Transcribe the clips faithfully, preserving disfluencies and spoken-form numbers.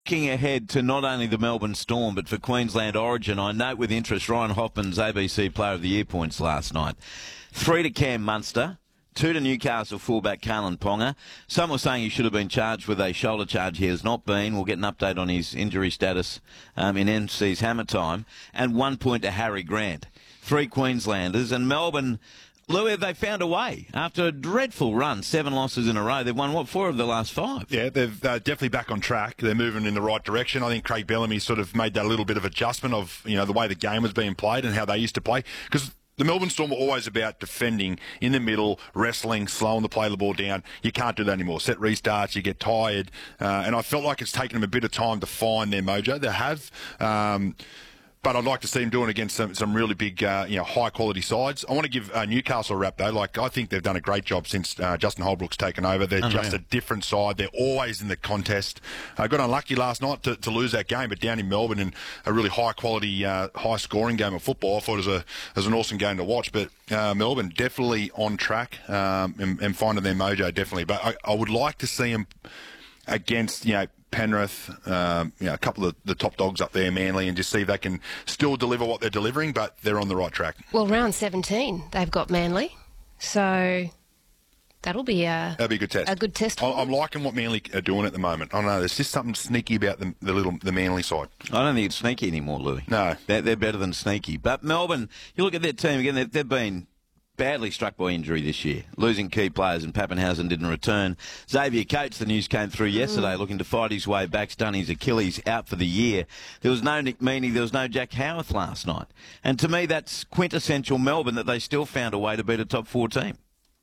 Looking ahead to not only the Melbourne Storm, but for Queensland Origin, I note with interest Ryan Hoffman's A B C Player of the Year points last night. Three to Cam Munster, two to Newcastle fullback Kalen Ponga. Some were saying he should have been charged with a shoulder charge. He has not been. We'll get an update on his injury status um, in M C's Hammer Time. And one point to Harry Grant. Three Queenslanders. And Melbourne, Louis, they found a way. After a dreadful run, seven losses in a row, they've won, what, four of the last five? Yeah, they're uh, definitely back on track. They're moving in the right direction. I think Craig Bellamy sort of made that little bit of adjustment of, you know, the way the game was being played and how they used to play. Because the Melbourne Storm were always about defending in the middle, wrestling, slowing the play of the ball down. You can't do that anymore. Set restarts, you get tired. Uh, and I felt like it's taken them a bit of time to find their mojo. They have. Um, But I'd like to see them doing it against some, some really big, uh, you know, high-quality sides. I want to give uh, Newcastle a rap, though. Like, I think they've done a great job since uh, Justin Holbrook's taken over. They're oh, just yeah. a different side. They're always in the contest. I uh, got unlucky last night to, to lose that game, but down in Melbourne in a really high-quality, uh, high-scoring game of football, I thought it was, a, it was an awesome game to watch. But uh, Melbourne definitely on track um, and, and finding their mojo, definitely. But I, I would like to see them against, you know, Penrith, um, you know, a couple of the top dogs up there, Manly, and just see if they can still deliver what they're delivering, but they're on the right track. Well, round seventeen, they've got Manly, so that'll be a that'll be a good test. A good test. I'm liking what Manly are doing at the moment. I don't know, there's just something sneaky about the, the little the Manly side. I don't think it's sneaky anymore, Louis. No, they're, they're better than sneaky. But Melbourne, you look at their team again; they've, they've been badly struck by injury this year, losing key players, and Pappenhausen didn't return. Xavier Coates, the news came through yesterday, mm. looking to fight his way back, done his Achilles, out for the year. There was no Nick Meaney, there was no Jack Howarth last night. And to me, that's quintessential Melbourne, that they still found a way to beat a top four team.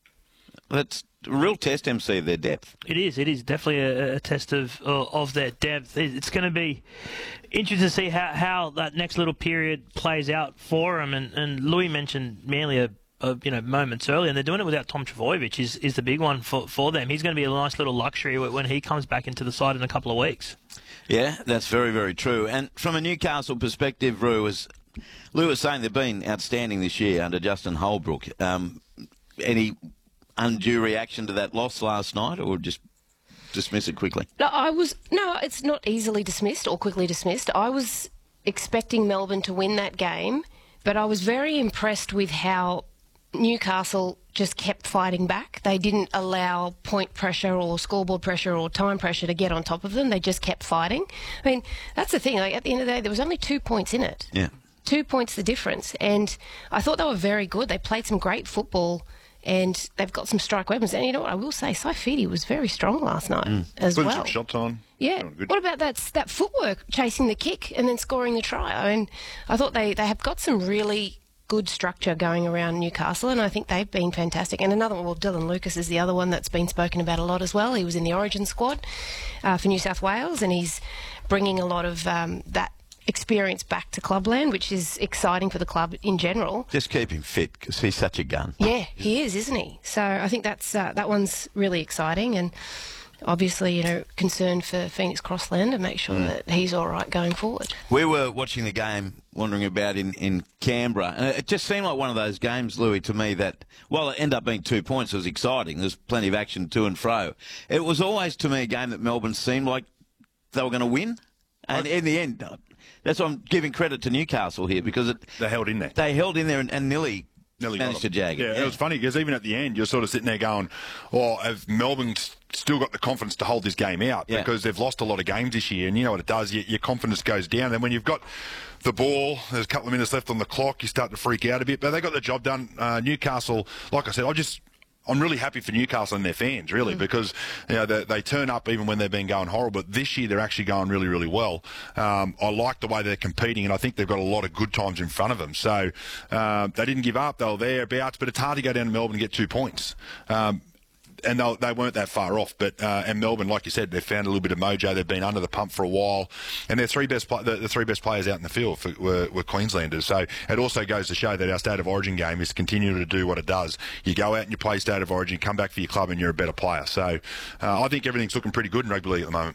That's a real test, M C, of their depth. It is. It is definitely a, a test of of their depth. It's going to be interesting to see how, how that next little period plays out for them. And, and Louis mentioned Manly a Uh, you know, moments earlier, and they're doing it without Tom Trbojevic is, is the big one for, for them. He's going to be a nice little luxury when he comes back into the side in a couple of weeks. Yeah, that's very, very true. And from a Newcastle perspective, Roo, as Lou was saying, they've been outstanding this year under Justin Holbrook. Um, any undue reaction to that loss last night, or just dismiss it quickly? No, I was no, it's not easily dismissed or quickly dismissed. I was expecting Melbourne to win that game, but I was very impressed with how Newcastle just kept fighting back. They didn't allow point pressure or scoreboard pressure or time pressure to get on top of them. They just kept fighting. I mean, that's the thing. Like, at the end of the day, there was only two points in it. Yeah. Two points the difference. And I thought they were very good. They played some great football, and they've got some strike weapons. And you know what? I will say, Saifiti was very strong last night mm. as Putting well. Some shots on. Yeah. What about that that footwork, chasing the kick and then scoring the try? I mean, I thought they, they have got some really good structure going around Newcastle, and I think they've been fantastic. And another one, well, Dylan Lucas is the other one that's been spoken about a lot as well. He was in the Origin squad uh, for New South Wales, and he's bringing a lot of um, that experience back to clubland, which is exciting for the club in general. Just keep him fit, because he's such a gun. Yeah, he is, isn't he? So I think that's uh, that one's really exciting, and obviously, you know, concerned for Phoenix Crossland and make sure mm. that he's all right going forward. We were watching the game, wandering about in, in Canberra, and it just seemed like one of those games, Louis, to me, that, while it ended up being two points, it was exciting. There's plenty of action to and fro. It was always, to me, a game that Melbourne seemed like they were going to win. And in the end, that's why I'm giving credit to Newcastle here, because it, they held in there. They held in there and, and nearly... Nearly managed to jag it. Yeah, yeah, it was funny because even at the end, you're sort of sitting there going, "Oh, have Melbourne still got the confidence to hold this game out?" Yeah. Because they've lost a lot of games this year, and you know what it does. Your, your confidence goes down. And when you've got the ball, there's a couple of minutes left on the clock, you start to freak out a bit. But they got the job done. Uh, Newcastle, like I said, I just. I'm really happy for Newcastle and their fans, really, mm. because you know they, they turn up even when they've been going horrible. But this year they're actually going really, really well. Um, I like the way they're competing, and I think they've got a lot of good times in front of them. So uh, they didn't give up; they were thereabouts. But it's hard to go down to Melbourne and get two points. Um, And they, they weren't that far off, but uh, and Melbourne, like you said, they've found a little bit of mojo. They've been under the pump for a while, and their three best the, the three best players out in the field for, were, were Queenslanders. So it also goes to show that our State of Origin game is continuing to do what it does. You go out and you play State of Origin, come back for your club, and you're a better player. So uh, I think everything's looking pretty good in rugby league at the moment.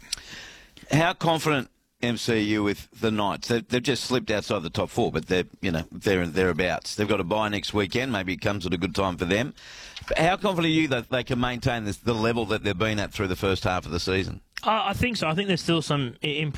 How confident, M C U, with the Knights? They've, they've just slipped outside the top four, but they're you know they're thereabouts. They've got a bye next weekend. Maybe it comes at a good time for them. How confident are you that they can maintain this, the level that they've been at through the first half of the season? Uh, I think so. I think there's still some imp-